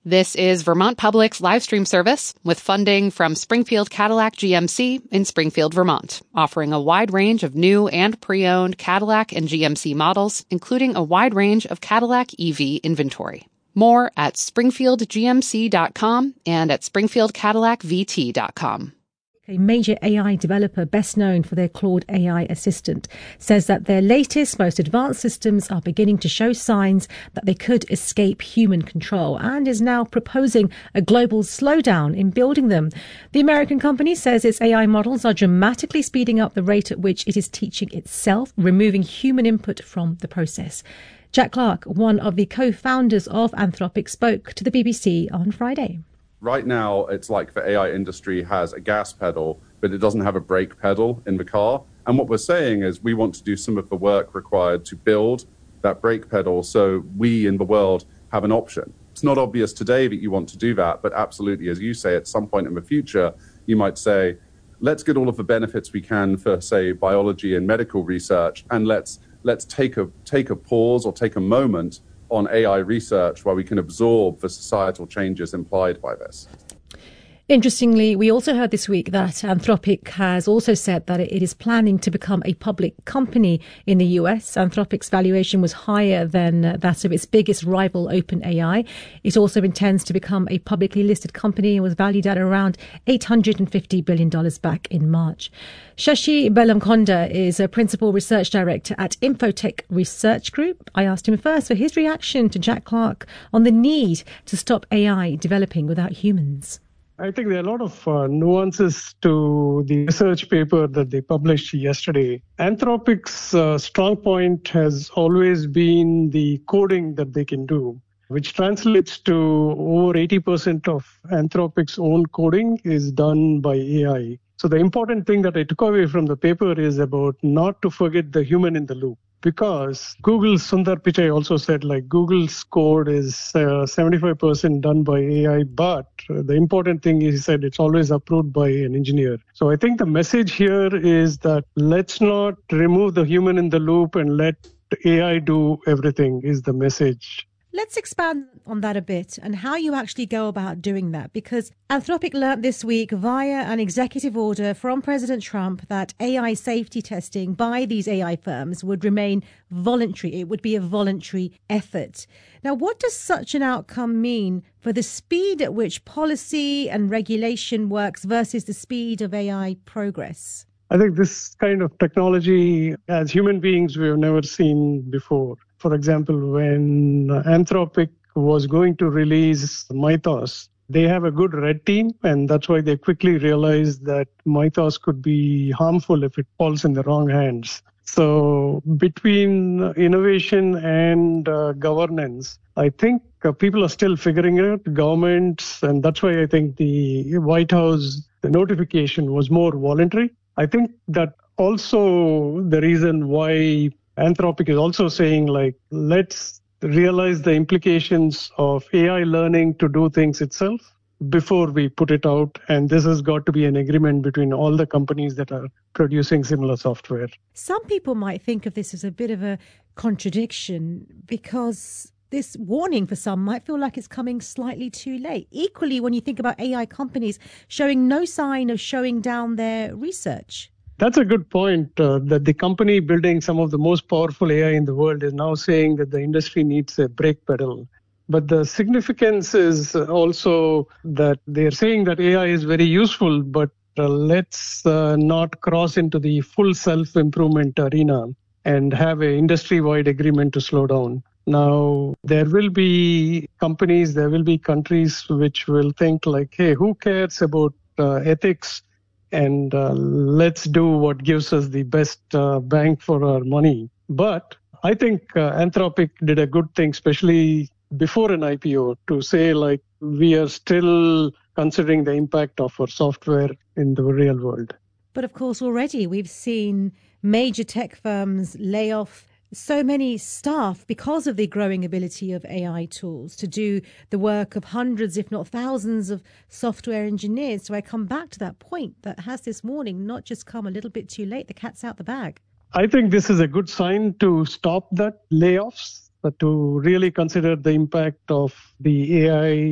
This is Vermont Public's live stream service with funding from Springfield Cadillac GMC in Springfield, Vermont, offering a wide range of new and pre-owned Cadillac and GMC models, including a wide range of Cadillac EV inventory. More at springfieldgmc.com and at springfieldcadillacvt.com. A major AI developer, best known for their Claude AI assistant, says that their latest, most advanced systems are beginning to show signs that they could escape human control and is now proposing a global slowdown in building them. The American company says its AI models are dramatically speeding up the rate at which it is teaching itself, removing human input from the process. Jack Clark, one of the co-founders of Anthropic, spoke to the BBC on Friday. Right now, it's like the AI industry has a gas pedal, but it doesn't have a brake pedal in the car. And what we're saying is we want to do some of the work required to build that brake pedal so we in the world have an option. It's not obvious today that you want to do that, but absolutely, as you say, at some point in the future, you might say, let's get all of the benefits we can for, say, biology and medical research, and let's take a pause or take a moment on AI research where we can absorb the societal changes implied by this. Interestingly, we also heard this week that Anthropic has also said that it is planning to become a public company in the US. Anthropic's valuation was higher than that of its biggest rival, OpenAI. It also intends to become a publicly listed company and was valued at around $850 billion back in March. Shashi Belamkonda is a principal research director at Infotech Research Group. I asked him first for his reaction to Jack Clark on the need to stop AI developing without humans. I think there are a lot of nuances to the research paper that they published yesterday. Anthropic's strong point has always been the coding that they can do, which translates to over 80% of Anthropic's own coding is done by AI. So the important thing that I took away from the paper is about not to forget the human in the loop. Because Google's Sundar Pichai also said, like, Google's code is 75% done by AI, but the important thing is, he said, it's always approved by an engineer. So I think the message here is that let's not remove the human in the loop and let AI do everything is the message. Let's expand on that a bit and how you actually go about doing that, because Anthropic learnt this week via an executive order from President Trump that AI safety testing by these AI firms would remain voluntary. It would be a voluntary effort. Now, what does such an outcome mean for the speed at which policy and regulation works versus the speed of AI progress? I think this kind of technology, as human beings, we have never seen before. For example, when Anthropic was going to release Mythos, they have a good red team, and that's why they quickly realized that Mythos could be harmful if it falls in the wrong hands. So between innovation and governance, I think people are still figuring it out, governments, and that's why I think the White House, the notification was more voluntary. I think that also the reason why Anthropic is also saying, like, let's realize the implications of AI learning to do things itself before we put it out. And this has got to be an agreement between all the companies that are producing similar software. Some people might think of this as a bit of a contradiction because this warning for some might feel like it's coming slightly too late. Equally, when you think about AI companies showing no sign of showing down their research. That's a good point, that the company building some of the most powerful AI in the world is now saying that the industry needs a brake pedal. But the significance is also that they're saying that AI is very useful, but let's not cross into the full self-improvement arena and have an industry-wide agreement to slow down. Now, there will be companies, there will be countries which will think like, hey, who cares about ethics? And let's do what gives us the best bang for our money. But I think Anthropic did a good thing, especially before an IPO, to say, like, we are still considering the impact of our software in the real world. But of course, already we've seen major tech firms lay off so many staff because of the growing ability of AI tools to do the work of hundreds, if not thousands, of software engineers. So I come back to that point that has this warning not just come a little bit too late, the cat's out the bag. I think this is a good sign to stop that layoffs, but to really consider the impact of the AI